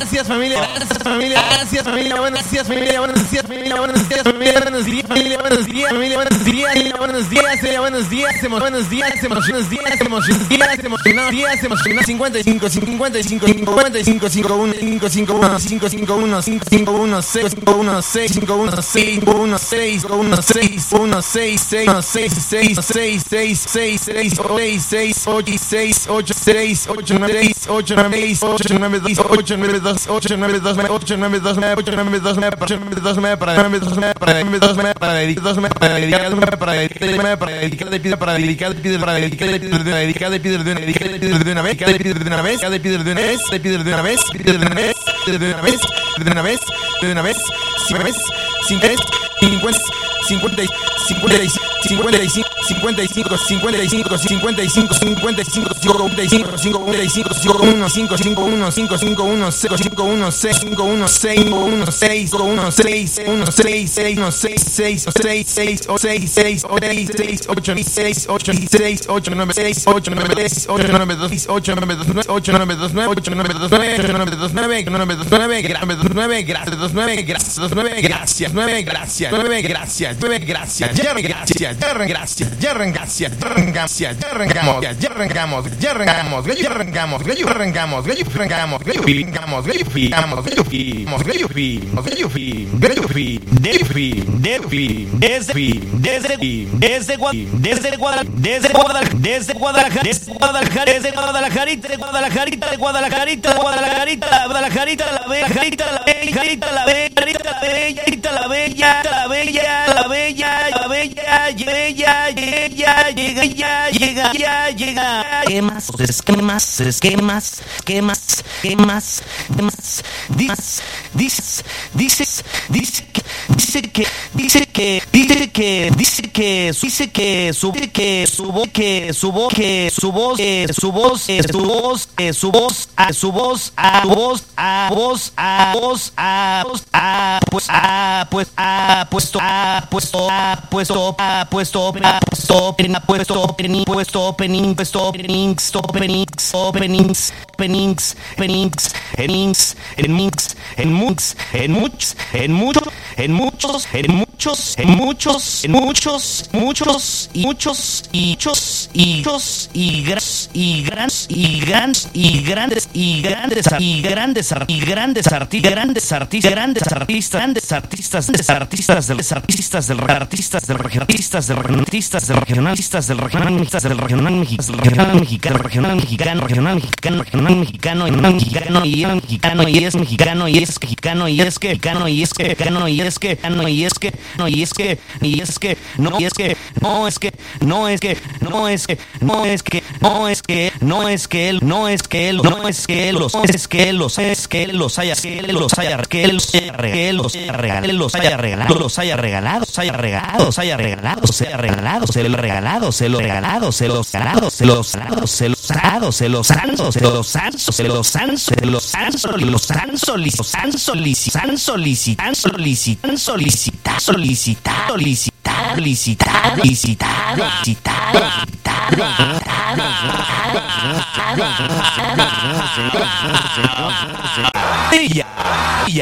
días familia, gracias familia, gracias familia, buenos días familia, buenos días familia, buenos días familia, buenos días familia, buenos días familia, buenos días, buenos días, buenos días, buenos días, buenos días, 55 55 55 51 551 551 551 651 651 651 651 651 6 6 6 6 6 6 6 6 8 6 8 6 8 9 8 9 8 9 2 8 9 2 8 9 2 8 9 2 8 9 2 para